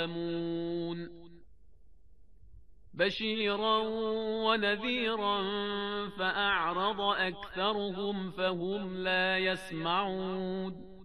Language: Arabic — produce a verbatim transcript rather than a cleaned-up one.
يعلمون بشيرا ونذيرا فأعرض أكثرهم فهم لا يسمعون